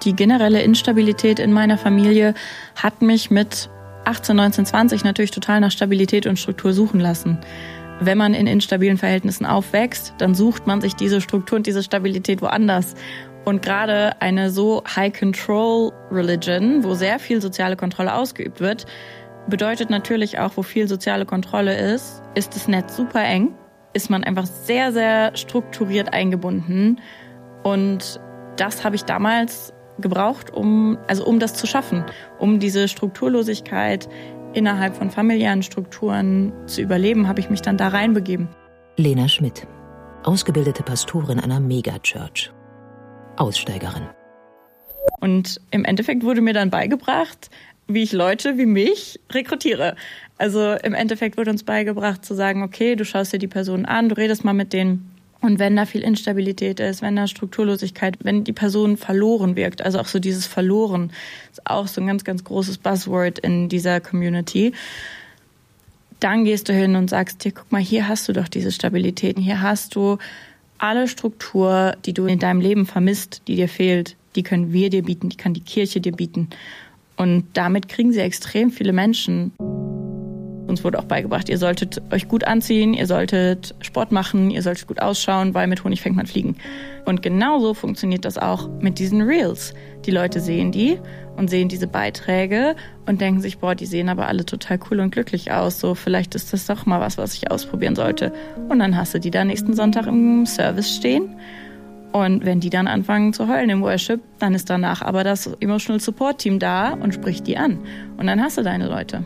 die generelle Instabilität in meiner Familie hat mich mit 18, 19, 20 natürlich total nach Stabilität und Struktur suchen lassen. Wenn man in instabilen Verhältnissen aufwächst, dann sucht man sich diese Struktur und diese Stabilität woanders. Und gerade eine so High-Control-Religion, wo sehr viel soziale Kontrolle ausgeübt wird, bedeutet natürlich auch, wo viel soziale Kontrolle ist das Netz super eng, ist man einfach sehr, sehr strukturiert eingebunden. Und das habe ich damals gebraucht, um das zu schaffen, um diese Strukturlosigkeit innerhalb von familiären Strukturen zu überleben, habe ich mich dann da reinbegeben. Lena Schmidt, ausgebildete Pastorin einer Megachurch, Aussteigerin. Und im Endeffekt wurde mir dann beigebracht, wie ich Leute wie mich rekrutiere. Also im Endeffekt wurde uns beigebracht zu sagen, okay, du schaust dir die Personen an, du redest mal mit denen. Und wenn da viel Instabilität ist, wenn da Strukturlosigkeit, wenn die Person verloren wirkt, also auch so dieses Verloren, ist auch so ein ganz, ganz großes Buzzword in dieser Community, dann gehst du hin und sagst dir, guck mal, hier hast du doch diese Stabilitäten, hier hast du alle Struktur, die du in deinem Leben vermisst, die dir fehlt, die können wir dir bieten, die kann die Kirche dir bieten. Und damit kriegen sie extrem viele Menschen. Uns wurde auch beigebracht, ihr solltet euch gut anziehen, ihr solltet Sport machen, ihr solltet gut ausschauen, weil mit Honig fängt man fliegen. Und genauso funktioniert das auch mit diesen Reels. Die Leute sehen die und sehen diese Beiträge und denken sich, boah, die sehen aber alle total cool und glücklich aus. So, vielleicht ist das doch mal was ich ausprobieren sollte. Und dann hast du die da nächsten Sonntag im Service stehen. Und wenn die dann anfangen zu heulen im Worship, dann ist danach aber das Emotional Support Team da und spricht die an. Und dann hast du deine Leute.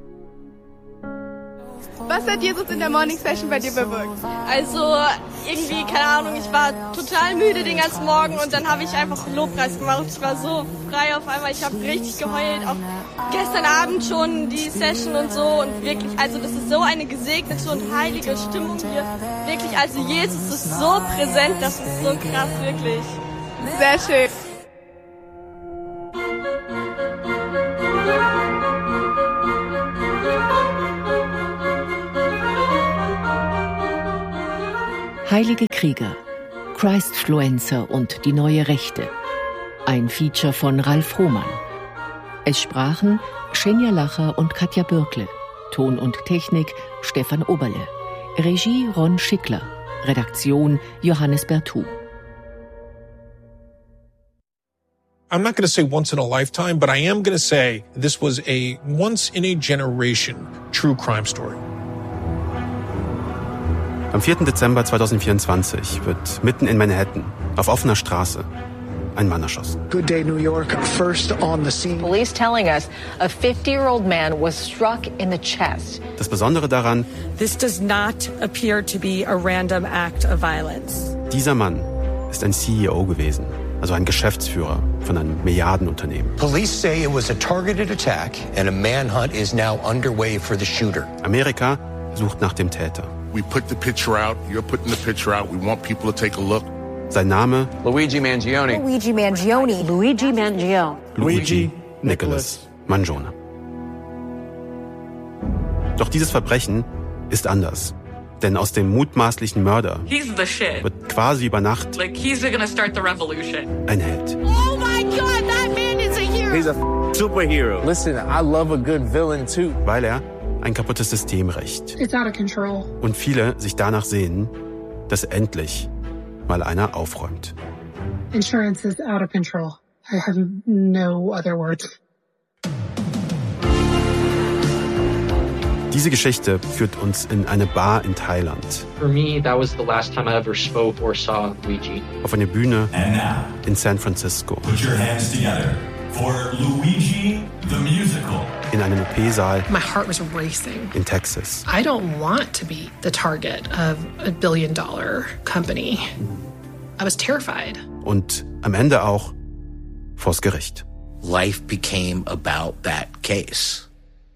Was hat Jesus in der Morning Session bei dir bewirkt? Also irgendwie, keine Ahnung, ich war total müde den ganzen Morgen und dann habe ich einfach Lobpreis gemacht. Ich war so frei auf einmal, ich habe richtig geheult. Auch gestern Abend schon die Session und so und wirklich, also das ist so eine gesegnete und heilige Stimmung hier. Wirklich, also Jesus ist so präsent, das ist so krass, wirklich. Sehr schön. Heilige Krieger, Christfluencer und die neue Rechte. Ein Feature von Ralf Rohmann. Es sprachen Schenja Lacher und Katja Bürkle. Ton und Technik Stefan Oberle. Regie Ron Schickler. Redaktion Johannes Bertou. I'm not going to say once in a lifetime, but I am going to say this was a once in a generation true crime story. Am 4. Dezember 2024 wird mitten in Manhattan, auf offener Straße, ein Mann erschossen. Good day, New York. First on the scene. Police telling us a 50-year-old man was struck in the chest. Das Besondere daran, This does not appear to be a random act of violence. Dieser Mann ist ein CEO gewesen, also ein Geschäftsführer von einem Milliardenunternehmen. Police say it was a targeted attack and a manhunt is now underway for the shooter. Amerika sucht nach dem Täter. We put the picture out, you're putting the picture out, we want people to take a look. Sein Name? Luigi Mangione. Luigi Mangione. Luigi Mangione. Luigi Nicholas Mangione. Doch dieses Verbrechen ist anders. Denn aus dem mutmaßlichen Mörder wird quasi über Nacht ein Held. Oh my God, that man is a hero. He's a superhero. Listen, I love a good villain too. Weil er ein kaputtes System rächt. It's out of control. Und viele sich danach sehen, dass endlich mal einer aufräumt. Insurance is out of control. I have no other words. Diese Geschichte führt uns in eine Bar in Thailand. For me, that was the last time I ever spoke or saw Luigi. Auf eine Bühne in San Francisco. Put your hands together for Luigi the Musical. In einem OP-Saal My heart was racing. in Texas. I don't want to be the target of a billion-dollar company. I was terrified. Und am Ende auch vors Gericht. Life became about that case.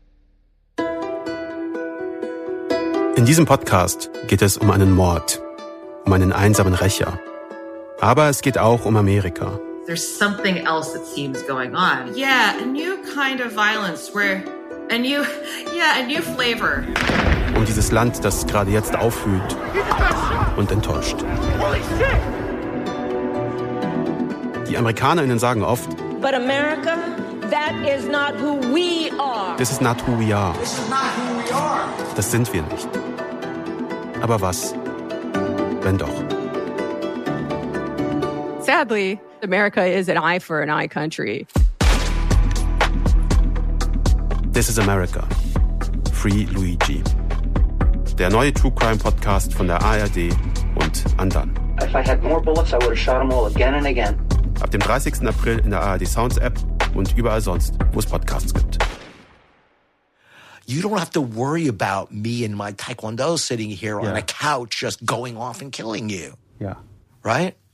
In diesem Podcast geht es um einen Mord, um einen einsamen Rächer. Aber es geht auch um Amerika. There's something else that seems going on. Yeah, a new kind of violence where a new flavor. Um dieses Land, das gerade jetzt aufblüht und enttäuscht. Die AmerikanerInnen sagen oft, But America, that is not who we are. This is not who we are. This is not who we are. Das sind wir nicht. Aber was, wenn doch? Sadly, America is an eye for an eye country. This is America. Free Luigi. Der neue True Crime Podcast von der ARD und Andan. If I had more bullets, I would have shot them all again and again. Ab dem 30. April in der ARD Sounds App und überall sonst, wo es Podcasts gibt. You don't have to worry about me and my Taekwondo sitting here on a couch just going off and killing you. Ja. Right?